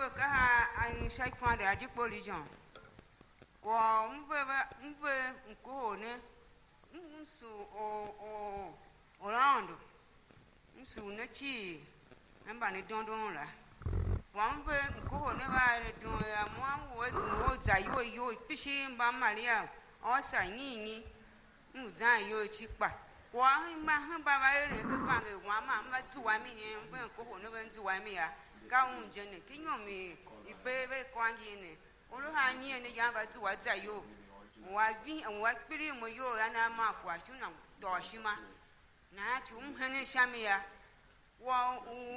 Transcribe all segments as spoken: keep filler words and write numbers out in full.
ka an sai kwa da di polijon wa mbe mbe nko ne nsu o o orando nsu na chi nba ni dondon la wa mbe nko ne ba le don ya mo wo wo za yo yo pishi mba maria o sa yinyin mu za yo chi pa wa ma ba ba re ke pa ke wa ma ma tu wa mi he mbe nko ne ben tu wa mi ya ga un je ne kinyo mi ibe be kwa yin ne olu ha ni ne ya ba tu wa za yo wa bi wa piri mo yo ya na ma kwa shu na do shi ma na chu um hene shami ya wa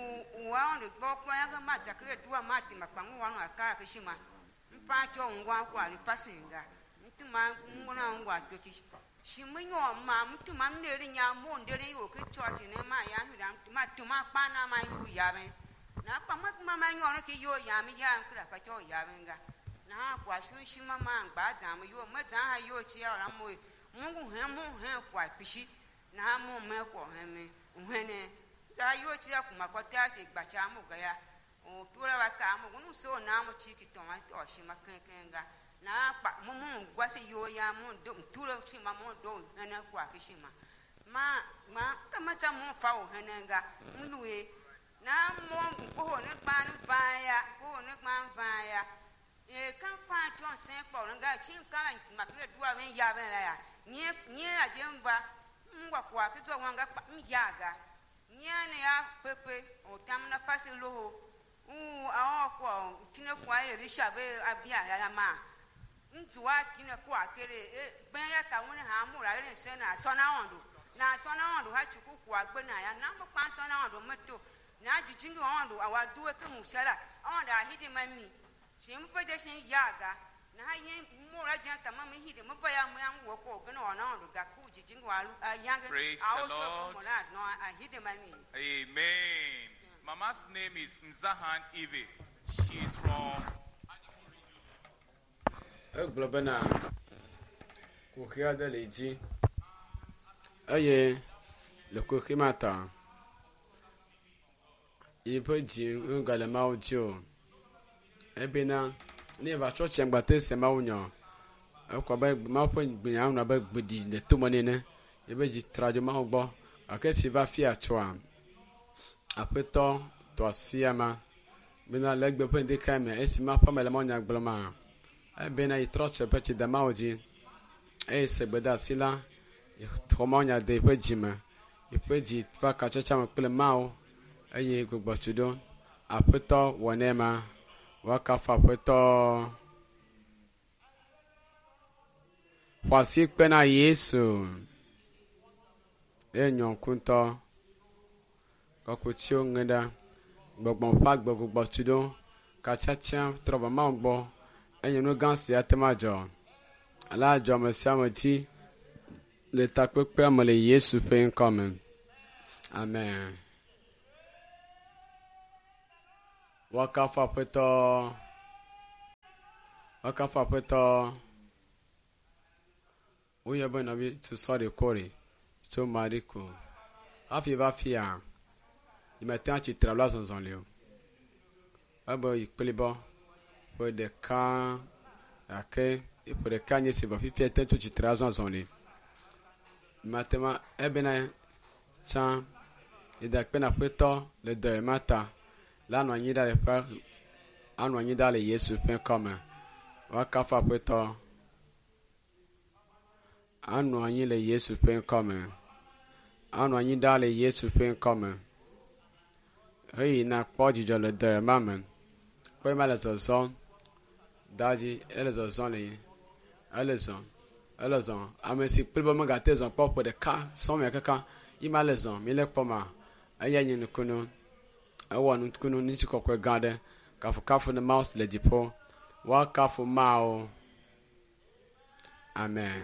wa on de gbo kwa ya ga ma ta kre duwa ma ti ma pa mu wa no akara ke shi ma mpa cho ngwa kwa ri pasinga ntuma ngona ngwa to ki shi mo yo ma ntuma ne ri nya mo ndere yo ke church ne ma ya hu ran ntuma tuma pa na ma hu ya ben na pa ma ma ma yo no ke yo ya mi ya nkra pa cho ya ben ga na kwa shu shi ma ma ngba za mo yo ma za ha yo chi ya ran mo mungu he mo he kwa pishi na mo me ko he me uhene za yo chi ya kuma kwa ta chi gba cha mo ga ya o tura wa ka mo gunu so na mo chi ki to ma to shi ma ken ken ga na pa mo mo gwa se yo ya mo do tura chi ma mo do na kwa kishi ma ma ma ka ma ta mo fa o hene ga munwe na mo ko ne pa n fa ya ko ne pa n fa ya e kan fa ton se po nga chi kan ma kle duwa men ya ben la ya ni ni a jemba ngwa kwa ki to wanga mi ya ga ni ne ya pepe o tam na pase lo u a o ko kine kwa e risha be abia ya ma ntu wa kine kwa kere e ben ya ka woni ha mu ra re se na so na ondo na so na ondo ha chuku kwa gbe na ya na mo pa so na ondo meto na jijingi ondo awa duwe ke mu shara ondo a hidi mami shin fa de shin yaga na yin mo ra jan ka mami hidi mo pa ya mo yan wo ko gbe na ondo ga ku jijingi wa yanga a also ko mo na no a hidi mami. Amen. Mama's name is Nzahan Eve. She is from Globana Kukia de Lady Aye le Kukimata Il peut dire un galema audio Ebena ni va choche ngate se maunyo akwa ba ma po gbinya na ba gbedi ne to mane ne e be ji trajo ma ogbo akesi va fi atwa apeto to asiama bena legbe po ndi kame esi ma pa mele monya gbloma ebena i troche pe ti da maudi e se gbeda sila e to monya de pe jima e pe ji fa ka chocha ma pele mao eye gbogbo tudo apeto wonema wakafa peto Kwasi pena Yesu enyon kunto kokutio ngeda gbogbon fa gbogbo tudo ka chacha troba mangbo enyon no gansi atemajo ala jo mesamoti le takpepe amale Yesu pe nkomen amen wakafa peto wakafa peto Uya bana bi to sorry kore to mariko afi va fia il matin tu travailles dans un lieu abo ikpelebo pour des cas akay et pour des cas ni se va fi fiete tu travailles dans un lieu matin ebena chan et da pena peto le de mata la no anyida le pa anu anyida le Yesu pen comme wa kafa peto Anu anyi le Yesu pen come. Anu anyi da le Yesu pen come. Hey na podi jo le de mamen. Pe ma le zon. Daji ele zon le. Ele zon. Ele zon. Amesi pele mo gate zon popo de ka son me kaka. Ima le zon mi le poma. Aya nyi nkunu. Awa nkunu ni chikokwe gade. Kafu kafu na mouse le dipo. Wa kafu mao. Amen.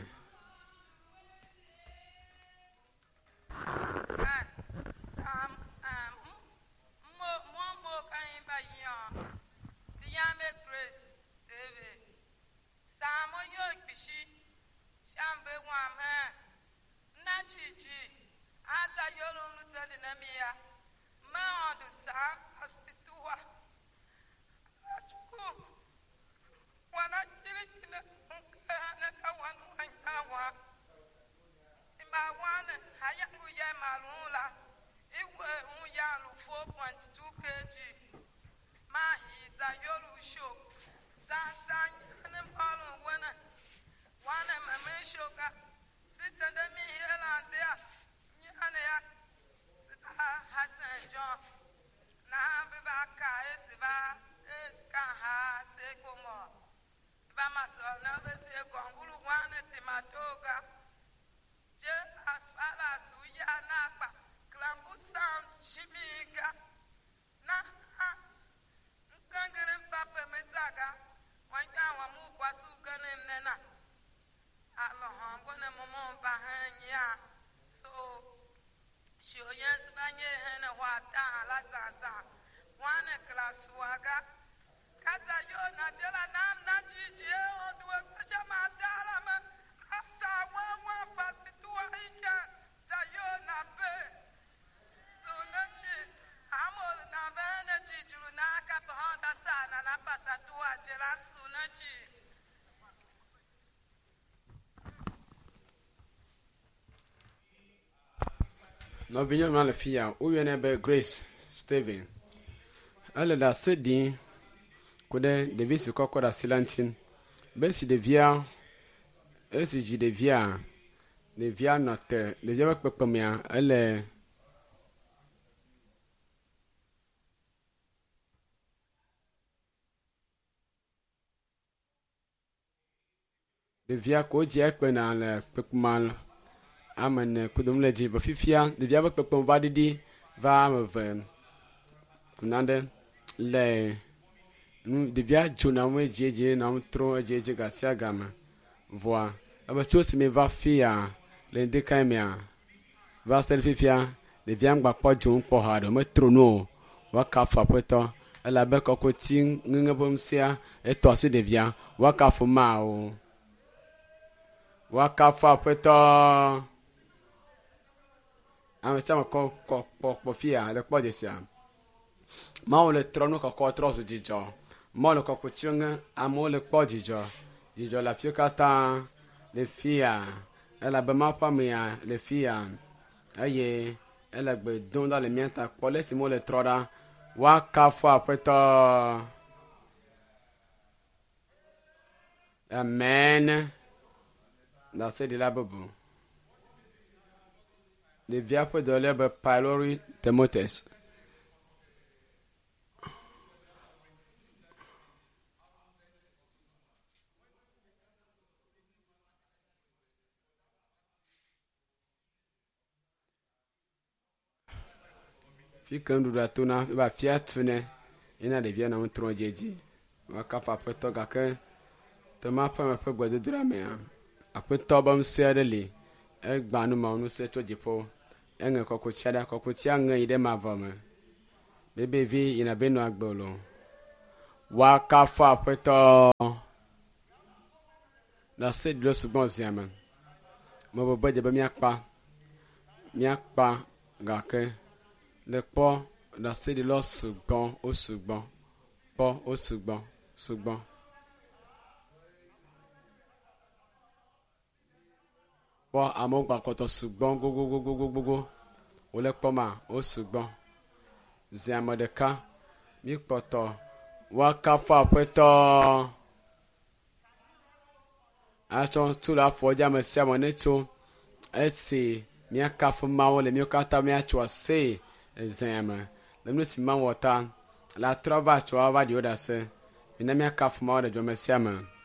show. Sansan and follow winner. One of my men show up. Sit under me here and there. Yana Hassan John. Now be back. Is Kaha Sekomo. Bamaso never say Gongulu one at the Matoga. Just as far as we are Napa. Clambu sound Chimiga. Nah. Kangarin Papa Mezaga, one hour move was who can in Nena. Alloham, when a moment behind ya. So, she yes, Banya and a wata, Lazata, one a class waga. Kata yo, Najela Nam Naji, or do a Pachamadalam. After one one pass it to a Ika, Tayona Bay. So, Naji. Amol na bana jijulu na kapa honda sana na pasa tuwa jeram sunaji. No vinyo na le fia u yene be Grace Steven. Ale da sedi kode Davis kokko da silantin. Be si de via e si ji de via de via note de jeba pepemia ele de via ko je ekpe na le pekmal amen kudum le di ba fifia de via ba pekpom va didi va me ve kunande le nu de via jona mo jeje na mtro jeje gasia gama voa aba chosi me va fia le de kaimia va stel fifia de via ngba po jun po ha do me trono wa ka fa peto ala be kokotin ngengabom sia e to se de via wa ka fo ma o wakafa peto ame chama ko ko po fia le po de sia ma o le trono ko ko trozo di jo mo le ko puchunga amo le po di jo di jo la fiocata le fia e la be ma pa mia le fia aye e la gbe don da le mienta po le simo le troda wakafa peto amen. Dans ce de la bobo. Les viapes de l'herbe pylori Timothée. Fi kan du da tuna ba fiat fene ina de via na un tron jeji. Wa ka fa peto ga ke to ma pa ma pe gbo de dura me a. Apeto bam serele e gbanu ma onu se to jipo enge kokko chada kokko tia ngan ide ma vome bebe vi ina beno agbolo wa ka fa apeto na se de los bon ziama mo bo bade ba mi akpa mi akpa ga ke le po na se de los bon o sugbon po o sugbon sugbon po amogba koto sugbon go go go go go go go o le poma o sugbon ziama de ka mi koto wa ka fa peto acho tu la foja me se mo neto esi mi aka fu ma wo le mi ka ta mi acho se ziama le mi si ma wota la trova cho va di oda se mi na mi aka fu ma wo de jo me se ma